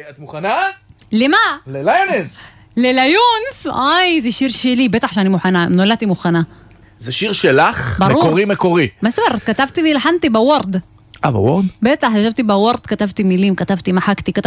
את מוכנה? למה? לליונס. לליונס? זה שיר שלי, בטח שאני מוכנה, נולדתי מוכנה. זה שיר שלך? ברור. מקורי. מה זאת אומרת? כתבתי והלחנתי בוורד. בוורד? בטח, ישבתי בוורד, כתבתי מילים, כתבתי, מחקתי,